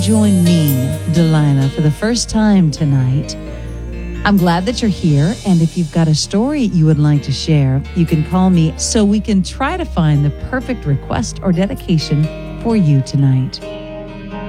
Join me, Delilah, for the first time tonight. I'm glad that you're here, and if you've got a story you would like to share, you can call me so we can try to find the perfect request or dedication for you tonight.